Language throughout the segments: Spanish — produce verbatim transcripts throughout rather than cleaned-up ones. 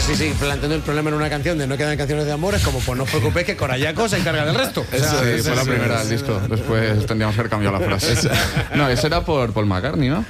sí, sí, planteando el problema en una canción de no quedan canciones de amor, es como, pues no os preocupéis que Corayaco se encarga del resto. Eso, o sea, sí, es, fue es, la es, primera es, del disco. Después tendríamos que haber cambiado la frase. No, eso era por Paul McCartney, ¿no?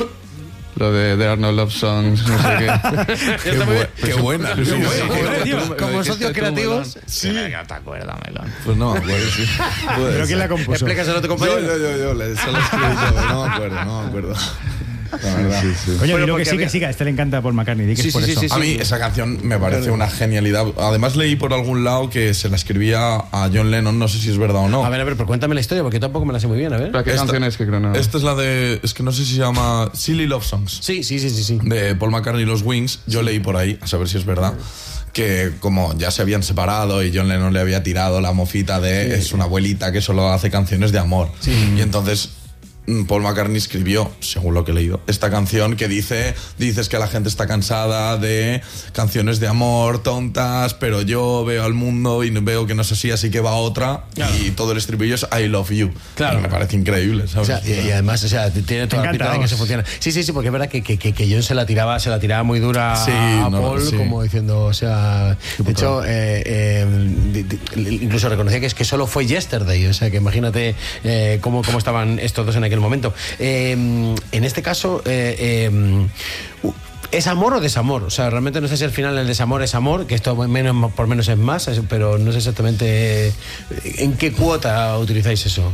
Lo de There Are No Love Songs, no sé qué. Qué, bu qué buena. Sí, sí, sí, sí, sí, tío, sí, como sí, socios sí, creativos. Sí, venga, te acuerdas, Melón. Pues no me acuerdo, sí. ¿Pero quién la compuso? Explícaselo a tu Yo, compañero. yo, yo, yo, le- solo escribí todo, no me acuerdo, no me acuerdo. La verdad. Sí, sí. Coño, Bueno, dilo que porque sí, había- que sí, que a este le encanta Paul McCartney, di que Sí, es por sí, eso. sí, sí. A mí esa canción me parece una genialidad. Además leí por algún lado que se la escribía a John Lennon, no sé si es verdad o no. A ver, a ver, pero cuéntame la historia, porque yo tampoco me la sé muy bien, a ver. ¿Pero qué Esta- canción es que creo no? Esta es la de, es que no sé si se llama Silly Love Songs, Sí, sí, sí, sí, sí. de Paul McCartney y los Wings. Yo leí por ahí, a saber si es verdad, que como ya se habían separado y John Lennon le había tirado la mofita de es una abuelita que solo hace canciones de amor. Y entonces mm, Paul McCartney escribió, según lo que he leído, esta canción que dice, dices que la gente está cansada de canciones de amor tontas, pero yo veo al mundo y veo que no es así, así que va otra. Claro. Y todo el estribillo es I love you. Claro. Y me parece increíble, O ¿sabes? sea, y, y además, o sea, tiene toda la encanta, pinta de que vamos. eso funciona. Sí, sí, sí, porque es verdad que, que, que, que John se la tiraba, se la tiraba muy dura Sí, a no, Paul, sí. como diciendo, o sea, de hecho, eh, eh, di- di- incluso reconocía que es que solo fue Yesterday, o sea, que imagínate eh, cómo, cómo estaban estos dos en aquel momento. Eh, en este caso, eh, eh, ¿es amor o desamor? O sea, realmente no sé si al final el desamor es amor, que esto menos por menos es más, pero no sé exactamente en qué cuota utilizáis eso.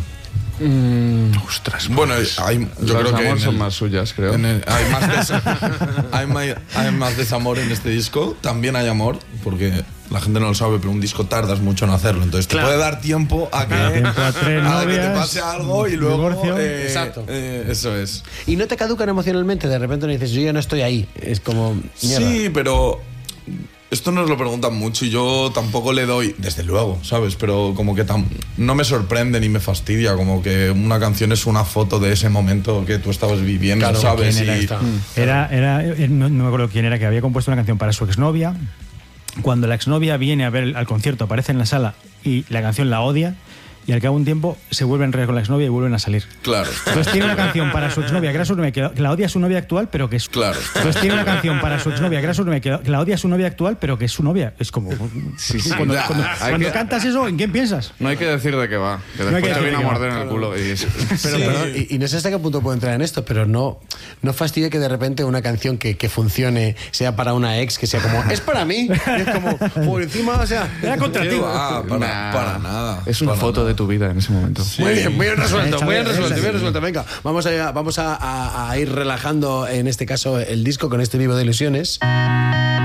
Mm, ostras. Bueno, hay, yo Los creo que amor en son el- más suyas, creo. en el- hay, más des- hay, ma- hay más desamor en este disco. También hay amor, porque la gente no lo sabe, pero un disco tardas mucho en hacerlo. Entonces Claro. te puede dar tiempo a que, Tiempo a tres a que te novias, pase algo y luego... divorcio. eh, Exacto. eh, eso es. Y no te caducan emocionalmente, de repente no dices, yo ya no estoy ahí. Es como, mierda. Sí, pero esto nos lo preguntan mucho y yo tampoco le doy, desde luego, ¿sabes? Pero como que tam- no me sorprende ni me fastidia, como que una canción es una foto de ese momento que tú estabas viviendo, Claro, ¿sabes? ¿quién era Y- esta? Era, era, eh, no, no me acuerdo quién era, que había compuesto una canción para su exnovia. Cuando la exnovia viene a ver al concierto, aparece en la sala y la canción la odia, y al cabo de un tiempo se vuelve a enredar con la exnovia y vuelven a salir. Claro. Entonces tiene una canción para su exnovia, que era su novia, que que la odia a su novia actual, pero que es... Claro. Entonces tiene una canción para su exnovia, que era su novia, que la- que la odia a su novia actual, pero que es su novia. Es como... Sí, sí. Cuando, Ya, cuando- hay cuando que- cantas eso, ¿en quién piensas? No hay que decir de qué va, que No hay después que te decir viene a de qué va, morder en el culo y es- Pero, Sí. perdón, y, y no sé hasta qué punto puedo entrar en esto, pero no, no fastidia que de repente una canción que, que funcione sea para una ex, que sea como, es para mí. Y es como, por encima, o sea. Era contra ti. Ah, para, Nah. para nada. Es una Para foto nada. de tu vida en ese momento. Muy bien, muy bien resuelto, Échale, muy bien resuelto, échale. bien resuelto. Venga, vamos a, vamos a, a- a ir relajando en este caso el disco con este vivo de ilusiones.